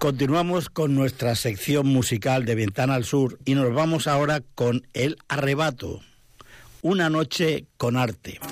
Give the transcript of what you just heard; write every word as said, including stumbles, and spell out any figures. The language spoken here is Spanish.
Continuamos con nuestra sección musical de Ventana al Sur y nos vamos ahora con El Arrebato, una noche con arte.